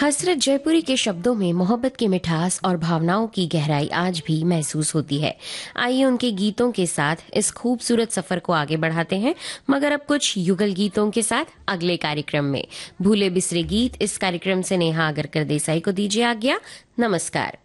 हसरत जयपुरी के शब्दों में मोहब्बत की मिठास और भावनाओं की गहराई आज भी महसूस होती है। आइए उनके गीतों के साथ इस खूबसूरत सफर को आगे बढ़ाते हैं, मगर अब कुछ युगल गीतों के साथ अगले कार्यक्रम में। भूले बिसरे गीत इस कार्यक्रम से नेहा आगरकर देसाई को दीजिए आज्ञा। नमस्कार।